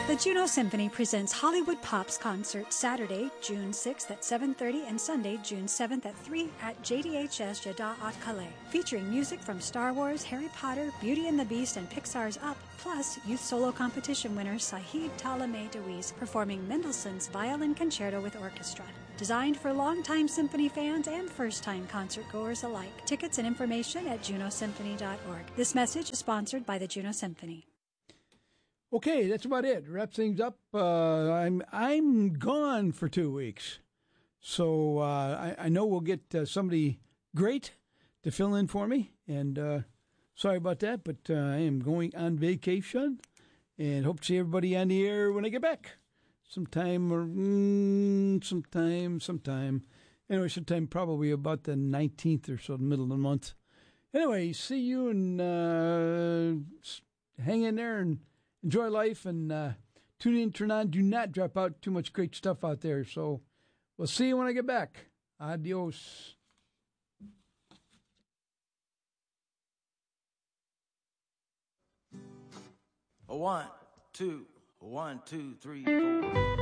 The Juneau Symphony presents Hollywood Pops Concert Saturday, June 6th at 7:30 and Sunday, June 7th at 3 at JDHS Jeddah at Calais. Featuring music from Star Wars, Harry Potter, Beauty and the Beast, and Pixar's Up, plus youth solo competition winner Sahid Talameh Deweese performing Mendelssohn's Violin Concerto with Orchestra. Designed for longtime symphony fans and first-time concert goers alike. Tickets and information at juneausymphony.org. This message is sponsored by the Juneau Symphony. Okay, that's about it. Wrap things up. I'm gone for 2 weeks, so I know we'll get somebody great to fill in for me. And sorry about that, but I am going on vacation, and hope to see everybody on the air when I get back. Sometime Anyway, sometime probably about the 19th or so, the middle of the month. Anyway, see you, and hang in there and enjoy life, and tune in, turn on. Do not drop out. Too much great stuff out there. So we'll see you when I get back. Adios. A 1, 2, 1, 2, 3, 4.